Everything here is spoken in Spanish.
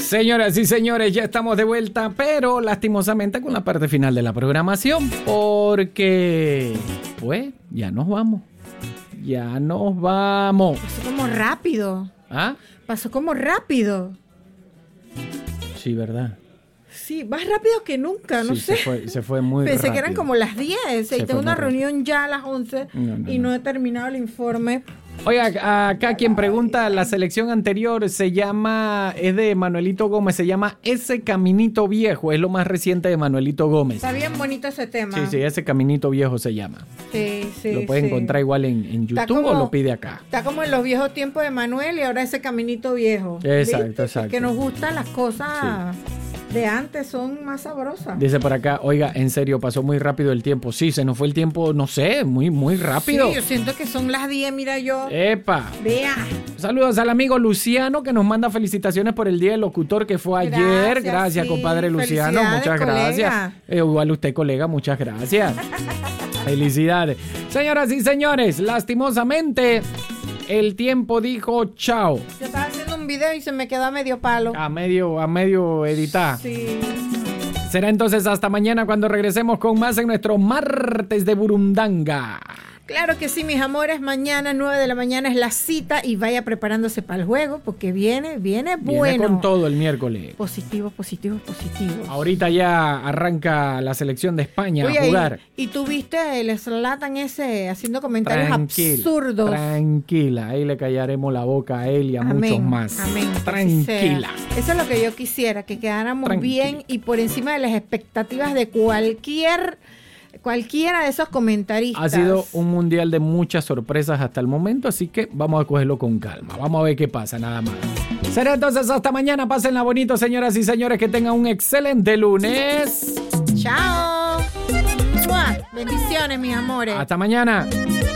Señoras y señores, ya estamos de vuelta, pero lastimosamente con la parte final de la programación, porque, pues, ya nos vamos. Ya nos vamos. Pasó como rápido. ¿Ah? Pasó como rápido. Sí, ¿verdad? Sí, más rápido que nunca, no Sí, sé. se fue muy Pensé rápido. que eran como las 10 y tengo una reunión ya a las 11 y no he terminado el informe. Oiga, acá quien pregunta, la selección anterior es de Manuelito Gómez, se llama Ese Caminito Viejo, es lo más reciente de Manuelito Gómez. Está bien bonito ese tema. Sí, Ese Caminito Viejo se llama. Sí. Lo puede encontrar igual en YouTube o lo pide acá. Está como en los viejos tiempos de Manuel y ahora Ese Caminito Viejo. Exacto. Que nos gustan las cosas de antes, son más sabrosas. Dice por acá, oiga, en serio, pasó muy rápido el tiempo. Sí, se nos fue el tiempo, no sé, muy rápido. Sí, yo siento que son las 10, mira yo. ¡Epa! Vea. Saludos al amigo Luciano que nos manda felicitaciones por el Día del Locutor que fue ayer. Gracias, sí. compadre Luciano. Muchas gracias. Igual usted, colega, muchas gracias. Felicidades. Señoras y señores, lastimosamente, el tiempo dijo chao. Yo estaba haciendo un video y se me quedó a medio palo. A medio editar. Sí. Será entonces hasta mañana cuando regresemos con más en nuestro martes de Burundanga. Claro que sí, mis amores. Mañana, 9 de la mañana es la cita y vaya preparándose para el juego porque viene bueno. Viene con todo el miércoles. Positivo. Ahorita ya arranca la selección de España a jugar. ¿Y tú viste el Zlatan ese haciendo comentarios absurdos? Tranquila, ahí le callaremos la boca a él y a muchos más. Amén. Tranquila. Eso es lo que yo quisiera, que quedáramos bien y por encima de las expectativas de cualquiera de esos comentaristas. Ha sido un mundial de muchas sorpresas hasta el momento, así que vamos a cogerlo con calma. Vamos a ver qué pasa, nada más. Será entonces hasta mañana. Pásenla bonito, señoras y señores, que tengan un excelente lunes. Chao. ¡Mua! Bendiciones, mis amores. Hasta mañana.